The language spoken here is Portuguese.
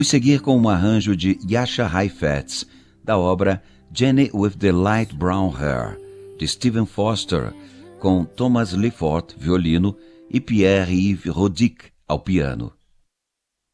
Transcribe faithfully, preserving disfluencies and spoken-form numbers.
Vamos seguir com um arranjo de Jascha Heifetz, da obra Jenny with the Light Brown Hair, de Stephen Foster, com Thomas Leforth, violino, e Pierre-Yves Rodic, ao piano.